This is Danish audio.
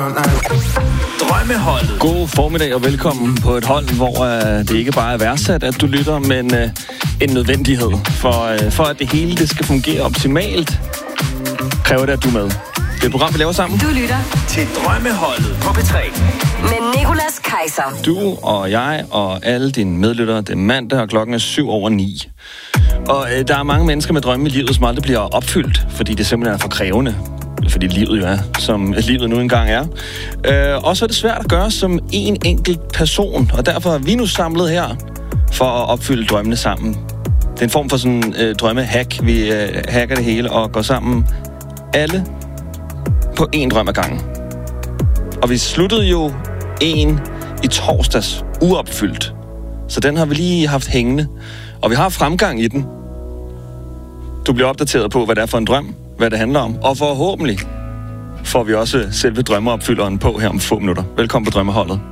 Drømmeholdet. God formiddag og velkommen på et hold, hvor det ikke bare er værdsat, at du lytter, men en nødvendighed. For at det hele det skal fungere optimalt, kræver det, at du er med. Det er et program, vi laver sammen. Du lytter til Drømmeholdet på P3. Med Nicolas Kaiser. Du og jeg og alle dine medlyttere, det er mandag, og klokken er 7:09. Og der er mange mennesker med drømme i livet, som aldrig bliver opfyldt, fordi det simpelthen er for krævende. Fordi livet jo er, som livet nu engang er. Og så er det svært at gøre som en enkelt person, og derfor er vi nu samlet her for at opfylde drømmene sammen. Det er en form for sådan drømmehack. Vi hacker det hele og går sammen alle på én drøm ad gangen. Og vi sluttede jo en i torsdags uopfyldt. Så den har vi lige haft hængende. Og vi har fremgang i den. Du bliver opdateret på, hvad det er for en drøm, hvad det handler om. Og forhåbentlig får vi også selve drømmeopfylderen på her om få minutter. Velkommen på Drømmeholdet.